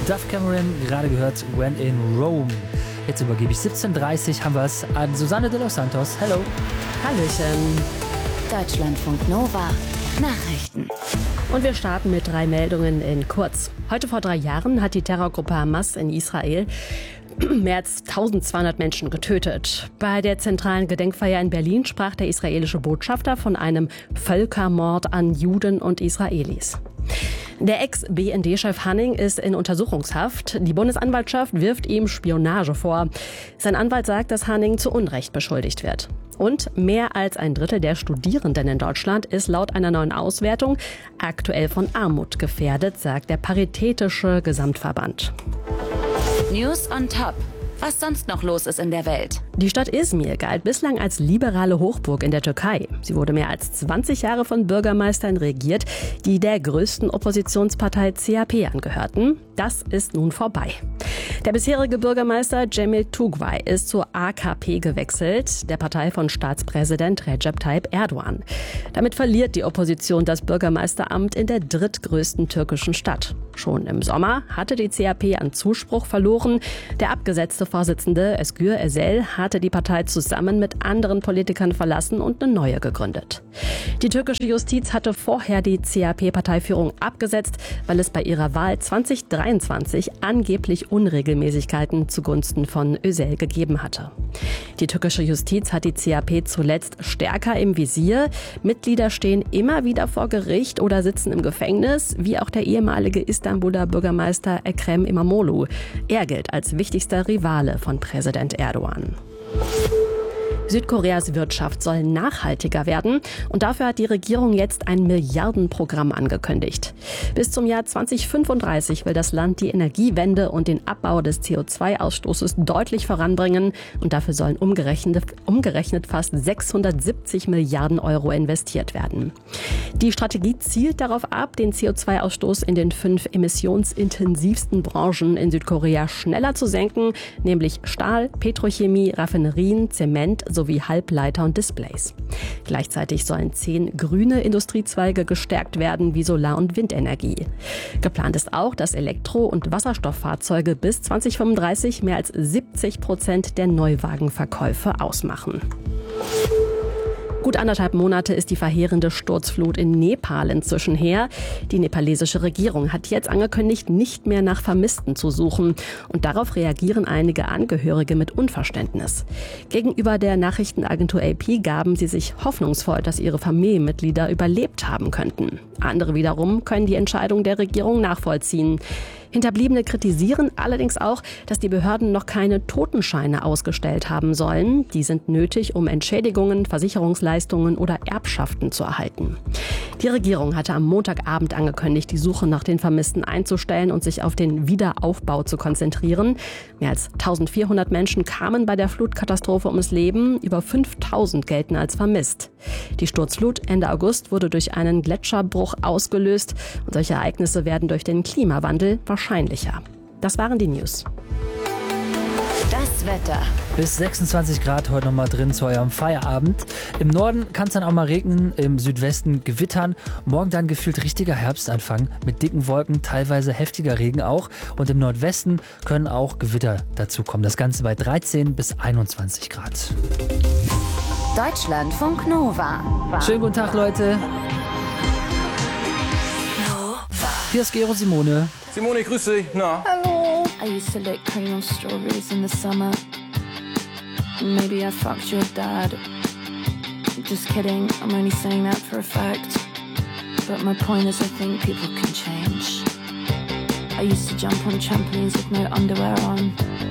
Duff Cameron, gerade gehört When in Rome. Jetzt übergebe ich 17:30 haben wir es an Susanne de los Santos. Hello. Hallöchen. Deutschlandfunk Nova. Nachrichten. Und wir starten mit 3 Meldungen in kurz. Heute vor 3 Jahren hat die Terrorgruppe Hamas in Israel mehr als 1200 Menschen getötet. Bei der zentralen Gedenkfeier in Berlin sprach der israelische Botschafter von einem Völkermord an Juden und Israelis. Der Ex-BND-Chef Hanning ist in Untersuchungshaft. Die Bundesanwaltschaft wirft ihm Spionage vor. Sein Anwalt sagt, dass Hanning zu Unrecht beschuldigt wird. Und mehr als ein Drittel der Studierenden in Deutschland ist laut einer neuen Auswertung aktuell von Armut gefährdet, sagt der Paritätische Gesamtverband. News on Top. Was sonst noch los ist in der Welt. Die Stadt Izmir galt bislang als liberale Hochburg in der Türkei. Sie wurde mehr als 20 Jahre von Bürgermeistern regiert, die der größten Oppositionspartei CHP angehörten. Das ist nun vorbei. Der bisherige Bürgermeister Cemil Tugvay ist zur AKP gewechselt, der Partei von Staatspräsident Recep Tayyip Erdogan. Damit verliert die Opposition das Bürgermeisteramt in der drittgrößten türkischen Stadt. Schon im Sommer hatte die CHP an Zuspruch verloren. Der abgesetzte Vorsitzende Özgür Özel hatte die Partei zusammen mit anderen Politikern verlassen und eine neue gegründet. Die türkische Justiz hatte vorher die CHP-Parteiführung abgesetzt, weil es bei ihrer Wahl 2023 angeblich Unregelmäßigkeiten zugunsten von Özel gegeben hatte. Die türkische Justiz hat die CHP zuletzt stärker im Visier. Mitglieder stehen immer wieder vor Gericht oder sitzen im Gefängnis, wie auch der ehemalige Istanbuler Bürgermeister Ekrem İmamoğlu. Er gilt als wichtigster Rivale von Präsident Erdogan. Südkoreas Wirtschaft soll nachhaltiger werden und dafür hat die Regierung jetzt ein Milliardenprogramm angekündigt. Bis zum Jahr 2035 will das Land die Energiewende und den Abbau des CO2-Ausstoßes deutlich voranbringen und dafür sollen umgerechnet fast 670 Milliarden Euro investiert werden. Die Strategie zielt darauf ab, den CO2-Ausstoß in den 5 emissionsintensivsten Branchen in Südkorea schneller zu senken, nämlich Stahl, Petrochemie, Raffinerien, Zement sowie Halbleiter und Displays. Gleichzeitig sollen 10 grüne Industriezweige gestärkt werden, wie Solar- und Windenergie. Geplant ist auch, dass Elektro- und Wasserstofffahrzeuge bis 2035 mehr als 70% der Neuwagenverkäufe ausmachen. Gut 1,5 Monate ist die verheerende Sturzflut in Nepal inzwischen her. Die nepalesische Regierung hat jetzt angekündigt, nicht mehr nach Vermissten zu suchen. Und darauf reagieren einige Angehörige mit Unverständnis. Gegenüber der Nachrichtenagentur AP gaben sie sich hoffnungsvoll, dass ihre Familienmitglieder überlebt haben könnten. Andere wiederum können die Entscheidung der Regierung nachvollziehen. Hinterbliebene kritisieren allerdings auch, dass die Behörden noch keine Totenscheine ausgestellt haben sollen. Die sind nötig, um Entschädigungen, Versicherungsleistungen oder Erbschaften zu erhalten. Die Regierung hatte am Montagabend angekündigt, die Suche nach den Vermissten einzustellen und sich auf den Wiederaufbau zu konzentrieren. Mehr als 1400 Menschen kamen bei der Flutkatastrophe ums Leben. Über 5000 gelten als vermisst. Die Sturzflut Ende August wurde durch einen Gletscherbruch ausgelöst. Und solche Ereignisse werden durch den Klimawandel wahrscheinlicher. Das waren die News. Das Wetter. Bis 26 Grad heute nochmal drin zu eurem Feierabend. Im Norden kann es dann auch mal regnen, im Südwesten gewittern. Morgen dann gefühlt richtiger Herbstanfang mit dicken Wolken, teilweise heftiger Regen auch. Und im Nordwesten können auch Gewitter dazukommen. Das Ganze bei 13 bis 21 Grad. Deutschlandfunk Nova. Schönen guten Tag, Leute. Hier ist Gero Simone. Simone, grüß dich. Na? Hello. I used to lick cream on strawberries in the summer. Maybe I fucked your dad. Just kidding, I'm only saying that for a fact. But my point is I think people can change. I used to jump on trampolines with no underwear on.